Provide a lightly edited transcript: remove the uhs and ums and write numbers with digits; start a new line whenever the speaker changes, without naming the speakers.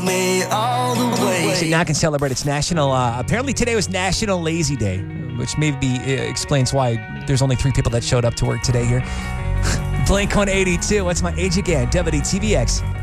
me all the way.
So now I can celebrate. It's national. Apparently today was National Lazy Day, which maybe explains why there's only 3 people that showed up to work today here. Blink 182. What's my age again? WTVX.